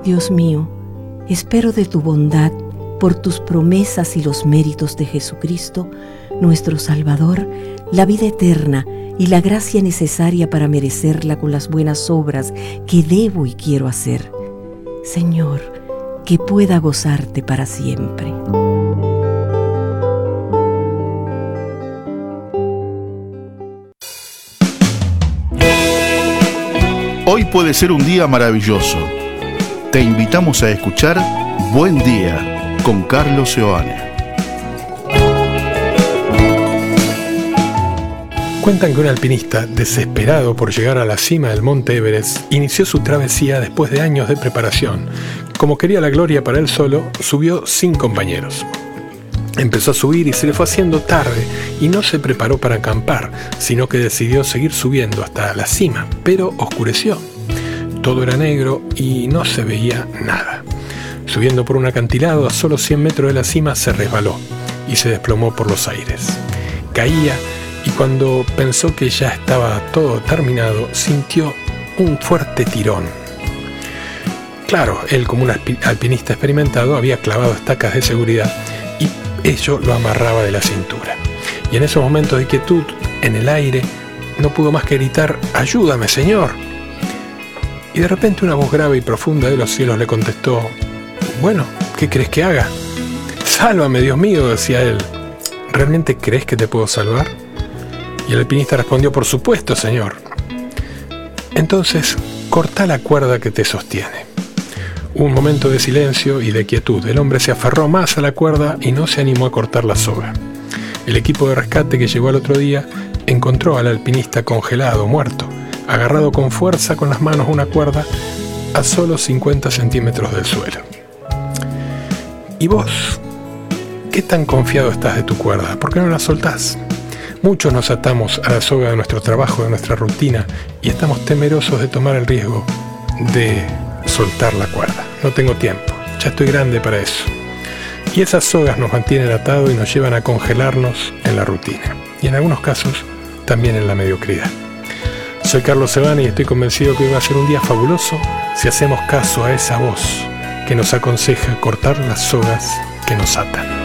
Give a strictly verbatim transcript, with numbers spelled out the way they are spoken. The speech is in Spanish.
Dios mío, espero de tu bondad, por tus promesas y los méritos de Jesucristo, nuestro Salvador, la vida eterna y la gracia necesaria para merecerla con las buenas obras que debo y quiero hacer. Señor, que pueda gozarte para siempre. Hoy puede ser un día maravilloso. Te invitamos a escuchar Buen Día con Carlos Seoane. Cuentan que un alpinista, desesperado por llegar a la cima del monte Everest, inició su travesía después de años de preparación. Como quería la gloria para él solo, subió sin compañeros. Empezó a subir y se le fue haciendo tarde y no se preparó para acampar, sino que decidió seguir subiendo hasta la cima, pero oscureció. Todo era negro y no se veía nada. Subiendo por un acantilado a solo cien metros de la cima se resbaló y se desplomó por los aires. Caía y cuando pensó que ya estaba todo terminado, sintió un fuerte tirón. Claro, él como un alpinista experimentado había clavado estacas de seguridad y ello lo amarraba de la cintura. Y en esos momentos de quietud, en el aire, no pudo más que gritar: «¡Ayúdame, Señor!». Y de repente una voz grave y profunda de los cielos le contestó: «Bueno, ¿qué crees que haga?». «Sálvame, Dios mío», decía él. «¿Realmente crees que te puedo salvar?». Y el alpinista respondió: «Por supuesto, Señor». «Entonces, corta la cuerda que te sostiene». Hubo un momento de silencio y de quietud. El hombre se aferró más a la cuerda y no se animó a cortar la soga. El equipo de rescate que llegó al otro día encontró al alpinista congelado, muerto, agarrado con fuerza con las manos una cuerda a solo cincuenta centímetros del suelo. ¿Y vos? ¿Qué tan confiado estás de tu cuerda? ¿Por qué no la soltás? Muchos nos atamos a la soga de nuestro trabajo, de nuestra rutina, y estamos temerosos de tomar el riesgo de soltar la cuerda. No tengo tiempo, ya estoy grande para eso. Y esas sogas nos mantienen atados y nos llevan a congelarnos en la rutina. Y en algunos casos, también en la mediocridad. Soy Carlos Seoane y estoy convencido que hoy va a ser un día fabuloso si hacemos caso a esa voz que nos aconseja cortar las sogas que nos atan.